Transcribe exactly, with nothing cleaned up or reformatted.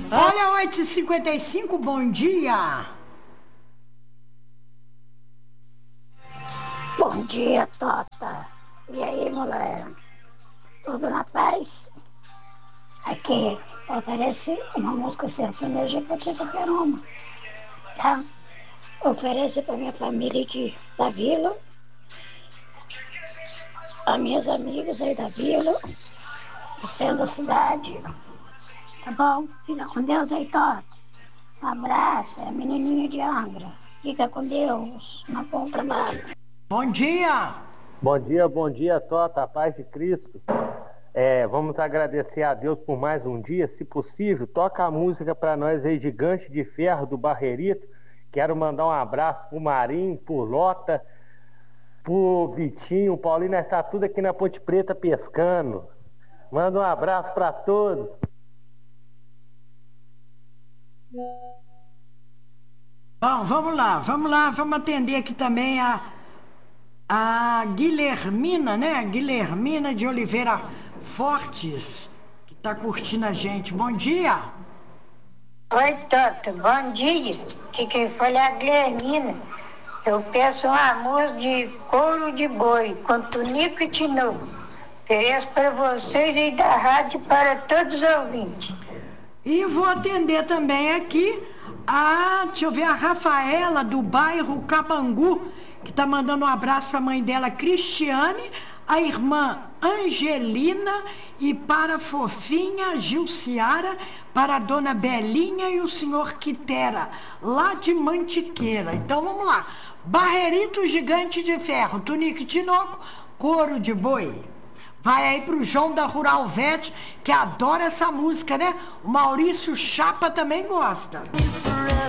Olha, oito e cinquenta e cinco, bom dia. Bom dia, Tota. E aí, mulher? Tudo na paz? Aqui, oferece uma música sertaneja, pode ser qualquer uma, tá? Oferece para minha família de, da vila, as minhas amigas aí da vila, do centro da cidade. Tá bom? Fica com Deus aí, Tota. Um abraço, é a menininha de Angra. Fica com Deus. Um bom trabalho. Bom dia. Bom dia, bom dia, Tota, a paz de Cristo. É, vamos agradecer a Deus por mais um dia, se possível, toca a música para nós aí, Gigante de Ferro, do Barrerito. Quero mandar um abraço pro Marinho, pro Lota, pro Vitinho, o Paulinho, nós tá tudo aqui na Ponte Preta pescando. Manda um abraço para todos. Bom, vamos lá, vamos lá, vamos atender aqui também a, a Guilhermina, né? Guilhermina de Oliveira Fortes, que tá curtindo a gente. Bom dia. Oi, Tota, bom dia. Que quem fala é a Guilhermina. Eu peço uma música de Couro de Boi, com Tunico e Tinoco. Ofereço para vocês e da rádio para todos os ouvintes. E vou atender também aqui a, deixa eu ver, a Rafaela do bairro Cabangu, que tá mandando um abraço para a mãe dela, Cristiane, a irmã Angelina e para a fofinha Gilciara, para a dona Belinha e o senhor Quitera, lá de Mantiqueira. Então vamos lá. Barrerito Gigante de Ferro, Tunico e Tinoco, Couro de Boi. Vai aí pro João da Rural Vet, que adora essa música, né? O Maurício Chapa também gosta.